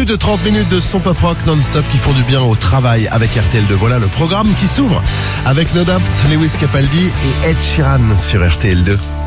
Plus de 30 minutes de son pop rock non-stop qui font du bien au travail avec RTL2. Voilà le programme qui s'ouvre avec No Doubt, Lewis Capaldi et Ed Sheeran sur RTL2.